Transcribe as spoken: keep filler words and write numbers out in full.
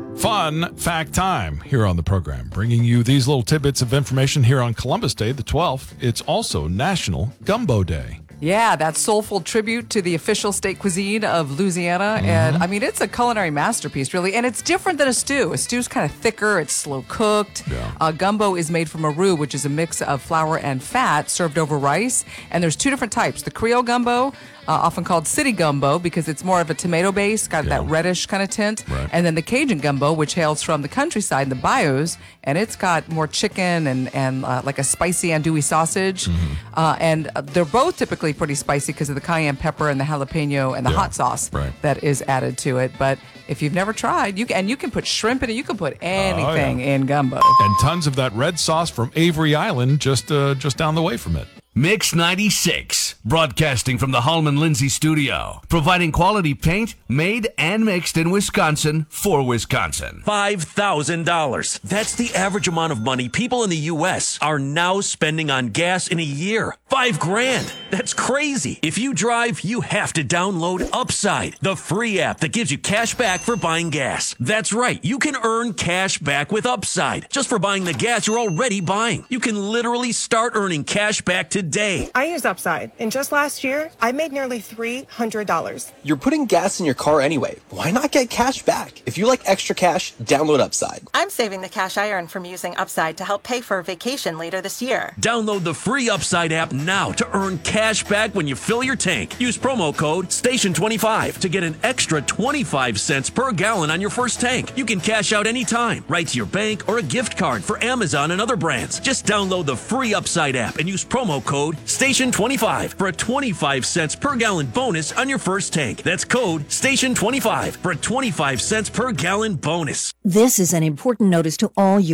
Fun fact time here on the program, bringing you these little tidbits of information here on Columbus Day, the twelfth. It's also National Gumbo Day. Yeah, that soulful tribute to the official state cuisine of Louisiana. Mm-hmm. And I mean, it's a culinary masterpiece, really. And it's different than a stew. A stew's kind of thicker, it's slow cooked. Yeah. Uh, gumbo is made from a roux, which is a mix of flour and fat served over rice. And there's two different types. The Creole gumbo, uh, often called city gumbo because it's more of a tomato base, got Yeah. that reddish kind of tint. Right. And then the Cajun gumbo, which hails from the countryside and the bayous, and it's got more chicken and, and uh, like a spicy andouille sausage. Mm-hmm. Uh, and uh, they're both typically pretty spicy because of the cayenne pepper and the jalapeno and the Yeah, hot sauce right. that is added to it. But if you've never tried, you can, and you can put shrimp in it, you can put anything Oh, yeah. in gumbo. And tons of that red sauce from Avery Island just uh, just down the way from it. Mix ninety-six, broadcasting from the Hallman Lindsay studio, providing quality paint made and mixed in Wisconsin for Wisconsin. five thousand dollars. That's the average amount of money people in the U S are now spending on gas in a year. Five grand. That's crazy. If you drive, you have to download Upside, the free app that gives you cash back for buying gas. That's right. You can earn cash back with Upside just for buying the gas you're already buying. You can literally start earning cash back today. I use Upside, and just last year, I made nearly three hundred dollars. You're putting gas in your car anyway. Why not get cash back? If you like extra cash, download Upside. I'm saving the cash I earn from using Upside to help pay for a vacation later this year. Download the free Upside app now to earn cash back when you fill your tank. Use promo code station twenty-five to get an extra twenty-five cents per gallon on your first tank. You can cash out anytime, right to your bank or a gift card for Amazon and other brands. Just download the free Upside app and use promo code station twenty-five for a twenty-five cents per gallon bonus on your first tank. That's code station twenty-five for a twenty-five cents per gallon bonus. This is an important notice to all